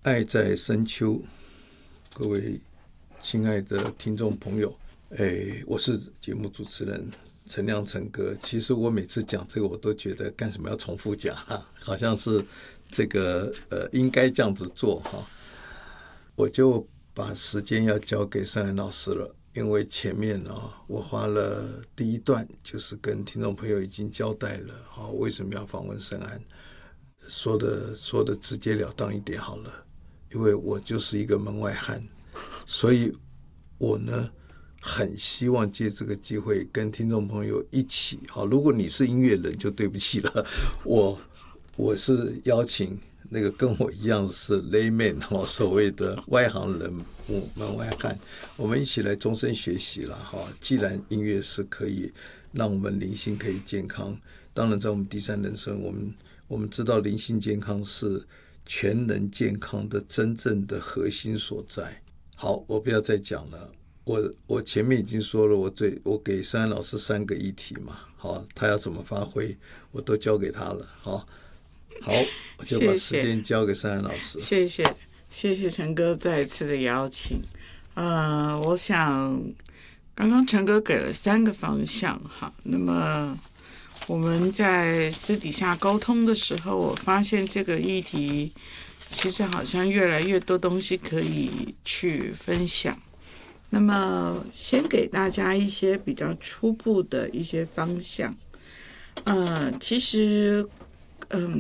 爱在深秋，各位亲爱的听众朋友，我是节目主持人陈亮陈哥。其实我每次讲这个，我都觉得干什么要重复讲好像是这个应该这样子做我就把时间要交给盛安老师了，因为前面我花了第一段就是跟听众朋友已经交代了为什么要访问盛安，说的直截了当一点好了。因为我就是一个门外汉，所以我呢很希望借这个机会跟听众朋友一起如果你是音乐人就对不起了，我是邀请那个跟我一样是 layman 所谓的外行人门外汉，我们一起来终身学习了既然音乐是可以让我们灵性可以健康，当然在我们第三人生，我们知道灵性健康是全人健康的真正的核心所在。好，我不要再讲了，我前面已经说了，我给盛安老师3个议题嘛，好，他要怎么发挥我都交给他了。好，我就把时间交给盛安老师。 谢谢陈哥再一次的邀请。我想刚刚陈哥给了3个方向那么我们在私底下沟通的时候，我发现这个议题其实好像越来越多东西可以去分享。那么先给大家一些比较初步的一些方向。其实